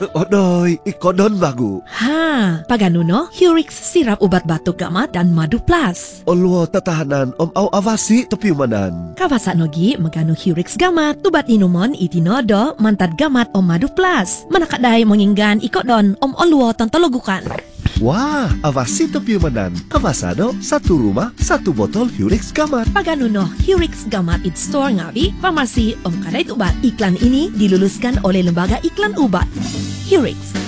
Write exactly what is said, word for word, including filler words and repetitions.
Odoy, ikodon bagu. Ha, pagano no? Hurix sirap ubat batuk gamat dan madu plus. Olwo tatahanan om au avasi tepiyumanan. Kawasa nogi magano Hurix gamat. Ubat inuman itinodo mantad gamat om madu plus. Manakadai menginggan ikodon om olwo tantologukan. Wah, avasi tepiyumanan. Kawasano, satu rumah, satu botol Hurix gamat. Pagano no, Hurix gamat it store ngawi, farmasi om kadait ubat. Iklan ini diluluskan oleh Lembaga Iklan Ubat. Hurix.